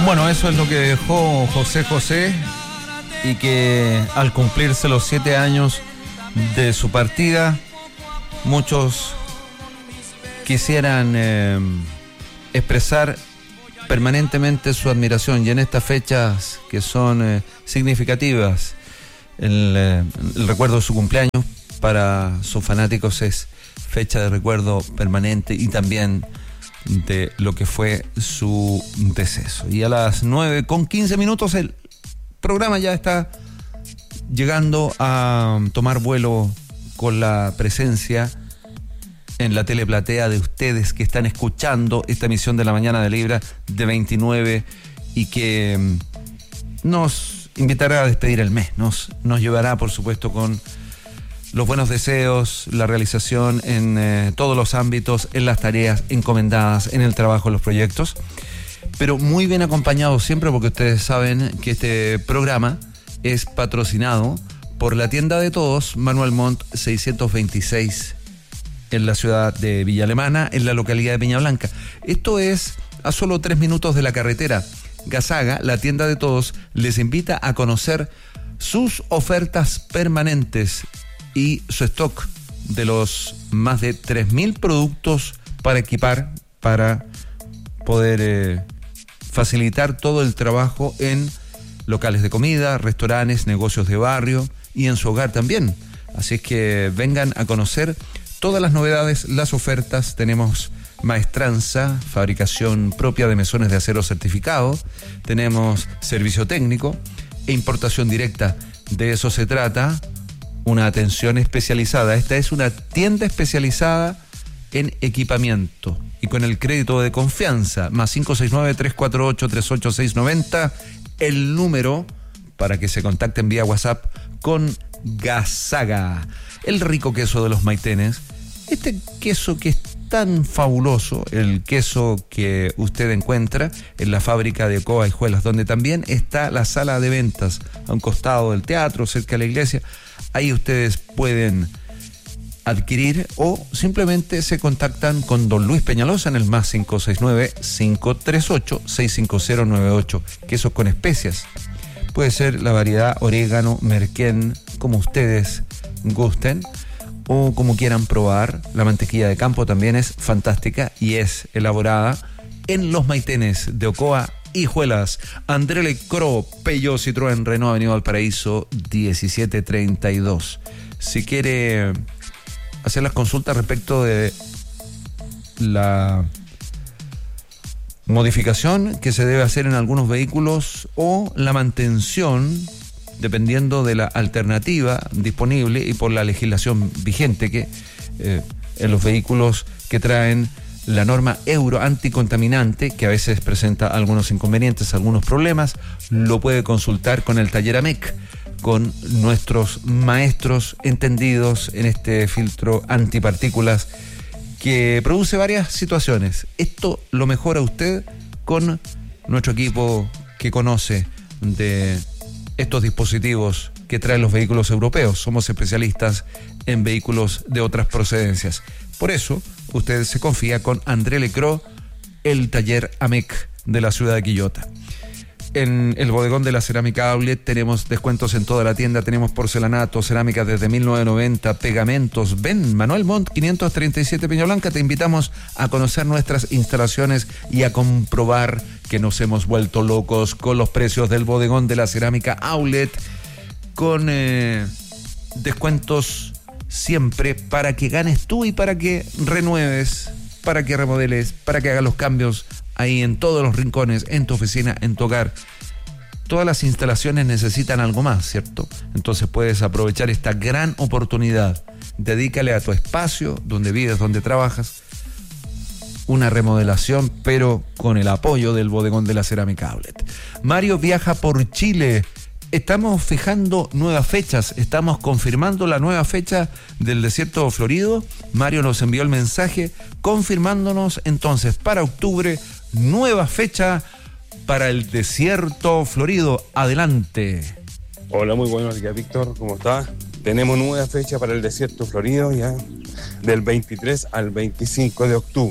Bueno, eso es lo que dejó José José, y que al cumplirse los 7 años de su partida, muchos quisieran expresar permanentemente su admiración, y en estas fechas que son significativas, el recuerdo de su cumpleaños para sus fanáticos es fecha de recuerdo permanente, y también de lo que fue su deceso. Y a las 9:15 el programa ya está llegando a tomar vuelo con la presencia en la teleplatea de ustedes que están escuchando esta emisión de La Mañana de Libra de 29, y que nos invitará a despedir el mes, nos llevará, por supuesto, con los buenos deseos, la realización en todos los ámbitos, en las tareas encomendadas, en el trabajo, en los proyectos, pero muy bien acompañado siempre, porque ustedes saben que este programa es patrocinado por la tienda de todos, Manuel Montt 626, en la ciudad de Villa Alemana, en la localidad de Peña Blanca. Esto es a solo 3 minutos de la carretera. Gasaga, la tienda de todos, les invita a conocer sus ofertas permanentes y su stock de los más de 3.000 productos para equipar, para poder facilitar todo el trabajo en locales de comida, restaurantes, negocios de barrio y en su hogar también. Así es que vengan a conocer todas las novedades, las ofertas. Tenemos maestranza, fabricación propia de mesones de acero certificado, tenemos servicio técnico e importación directa. De eso se trata, una atención especializada. Esta es una tienda especializada en equipamiento, y con el crédito de confianza, más 569-348-38690, el número para que se contacten vía WhatsApp con Gasaga. El rico queso de los Maitenes, este queso que es tan fabuloso, el queso que usted encuentra en la fábrica de Ocoa Hijuelas, donde también está la sala de ventas, a un costado del teatro, cerca de la iglesia. Ahí ustedes pueden adquirir, o simplemente se contactan con don Luis Peñalosa en el más 569-538-65098. Quesos con especias. Puede ser la variedad orégano, merquén, como ustedes gusten o como quieran probar. La mantequilla de campo también es fantástica y es elaborada en Los Maitenes de Ocoa Hijuelas. André Lecro, Peugeot, Citroën, Renault, Avenida Valparaíso 1732. Si quiere hacer las consultas respecto de la modificación que se debe hacer en algunos vehículos o la mantención, dependiendo de la alternativa disponible y por la legislación vigente, que en los vehículos que traen la norma Euro anticontaminante, que a veces presenta algunos inconvenientes, algunos problemas, lo puede consultar con el taller AMEC, con nuestros maestros entendidos en este filtro antipartículas que produce varias situaciones. Esto lo mejora usted con nuestro equipo que conoce de estos dispositivos que traen los vehículos europeos. Somos especialistas en vehículos de otras procedencias. Por eso, usted se confía con André Lecro, el taller AMEC de la ciudad de Quillota. En el bodegón de la Cerámica Outlet tenemos descuentos en toda la tienda. Tenemos porcelanato, cerámica desde 1990, pegamentos. Ven, Manuel Montt 537 Peña Blanca. Te invitamos a conocer nuestras instalaciones y a comprobar que nos hemos vuelto locos con los precios del bodegón de la Cerámica Outlet, con descuentos siempre para que ganes tú y para que renueves, para que remodeles, para que hagas los cambios ahí en todos los rincones, en tu oficina, en tu hogar. Todas las instalaciones necesitan algo más, ¿cierto? Entonces puedes aprovechar esta gran oportunidad. Dedícale a tu espacio, donde vives, donde trabajas, una remodelación, pero con el apoyo del bodegón de la Cerámica Outlet. Mario viaja por Chile. Estamos fijando nuevas fechas, estamos confirmando la nueva fecha del Desierto Florido. Mario nos envió el mensaje confirmándonos entonces para octubre, nueva fecha para el Desierto Florido. Adelante. Hola, muy buenos días, Víctor, ¿cómo estás? Tenemos nueva fecha para el Desierto Florido ya, del 23 al 25 de octubre.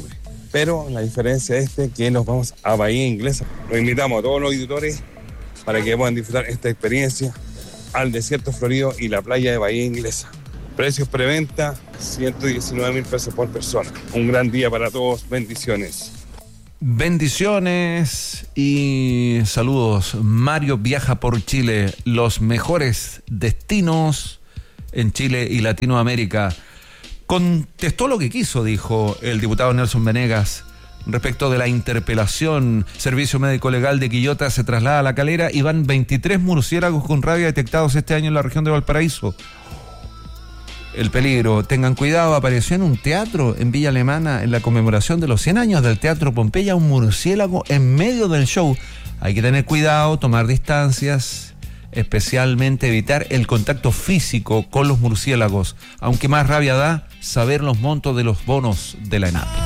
pero la diferencia es que nos vamos a Bahía Inglesa. Los invitamos a todos los auditores para que puedan disfrutar esta experiencia al desierto florido y la playa de Bahía Inglesa. Precios preventa, 119.000 pesos por persona. Un gran día para todos, bendiciones. Bendiciones y saludos. Mario viaja por Chile, los mejores destinos en Chile y Latinoamérica. Contestó lo que quiso, dijo el diputado Nelson Venegas, respecto de la interpelación. Servicio Médico Legal de Quillota se traslada a La Calera y van 23 murciélagos con rabia detectados este año en la región de Valparaíso. El peligro, tengan cuidado, apareció en un teatro en Villa Alemana en la conmemoración de los 100 años del Teatro Pompeya un murciélago en medio del show. Hay que tener cuidado, tomar distancias, especialmente evitar el contacto físico con los murciélagos, aunque más rabia da saber los montos de los bonos de la ENAP.